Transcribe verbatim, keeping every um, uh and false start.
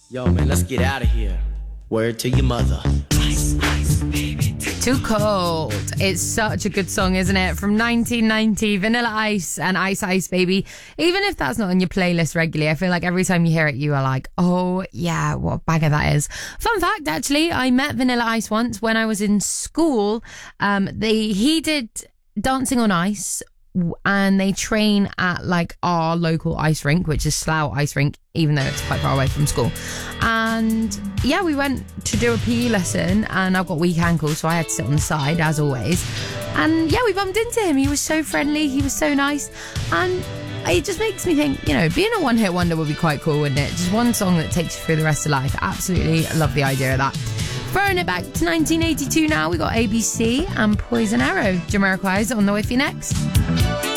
Yo, man, let's get out of here. Word to your mother. Ice, ice, baby. Too Cold. It's such a good song, isn't it? From nineteen ninety, Vanilla Ice and Ice Ice Baby. Even if that's not on your playlist regularly, I feel like every time you hear it, you are like, oh, yeah, what a bagger that is. Fun fact, actually, I met Vanilla Ice once when I was in school. Um, they He did Dancing on Ice, and they train at like our local ice rink, which is Slough Ice Rink, even though it's quite far away from school. And yeah, we went to do a P E lesson, and I've got weak ankles, so I had to sit on the side as always. And yeah, we bumped into him. He was so friendly, he was so nice, and it just makes me think, you know, being a one-hit wonder would be quite cool, wouldn't it? Just one song that takes you through the rest of life. Absolutely love the idea of that. Throwing it back to nineteen eighty-two now, we got A B C and Poison Arrow. Jamiroquai is on the way for you next.